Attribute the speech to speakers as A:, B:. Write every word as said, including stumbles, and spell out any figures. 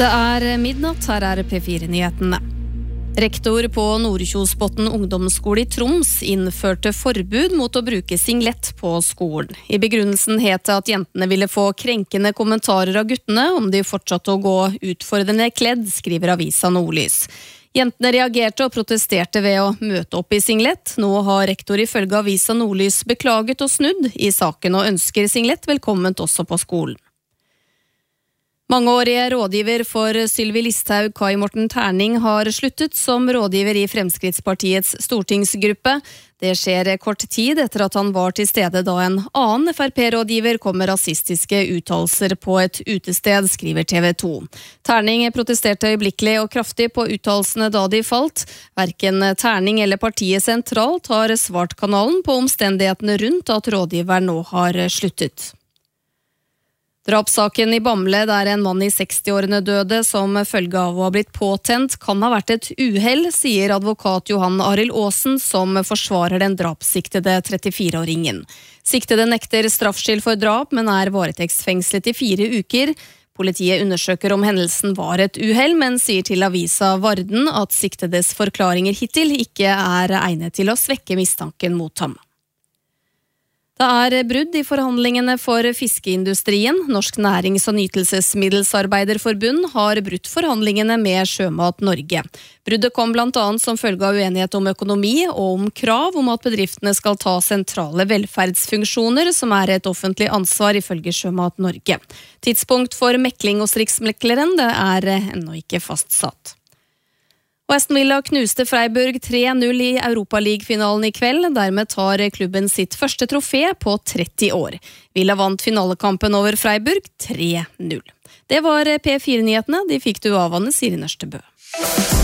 A: Det er midnatt, her er P fire-nyhetene. Rektor på Nordkjosbotn ungdomsskole i Troms innførte forbud mot å bruke singlet på skolen. I begrunnelsen het det at jentene ville få krenkende kommentarer av guttene om de fortsatte å gå utfordrende kledd, skriver avisa Nordlys. Jentene reagerte og protesterte ved å møte opp i singlet. Nå har rektor ifølge avisa Nordlys beklaget og snudd i saken og ønsker singlet velkomment også på skolen. Mangeårige rådgiver for Sylvi Listhaug, Kai Morten Terning, har sluttet som rådgiver i Fremskrittspartiets stortingsgruppe. Det skjer kort tid etter at han var til stede da en annen F R P-rådgiver kom med rasistiske uttalelser på et utested, skriver T V to. Terning protesterte øyeblikkelig og kraftig på uttalelsene da de falt. Hverken Terning eller partiet sentralt har svart kanalen på omstendighetene rundt at rådgiveren nå har sluttet. Drapssaken i Bamble, der en mann i seksti-årene døde som følge av å ha blitt påtent, kan ha vært et uhell, sier advokat Johan Arild Aasen, som forsvarer den drapssiktede trettifire-åringen. Siktede nekter straffskyld for drap, men er varetektsfengslet i fire uker. Politiet undersøker om hendelsen var et uhell, men sier til avisa Varden at siktedes forklaringer hittil ikke er egnet til å svekke mistanken mot ham. Det er brudd i forhandlingene for fiskeindustrien. Norsk Nærings- og Nytelsesmiddelsarbeiderforbund har brutt forhandlingene med Sjømat Norge. Bruddet kom blant annet som følge av uenighet om økonomi og om krav om at bedriftene skal ta sentrale velferdsfunksjoner, som er et offentlig ansvar ifølge Sjømat Norge. Tidspunkt for mekling hos Riksmekleren det er ennå ikke fastsatt. Og Aston Villa knuste Freiburg tre null i Europa-League-finalen i kveld. Dermed tar klubben sitt første trofé på tretti år. Villa vant finalekampen over Freiburg tre null. Det var P fire-nyhetene. De fikk du av Anne Siri Nørstebø.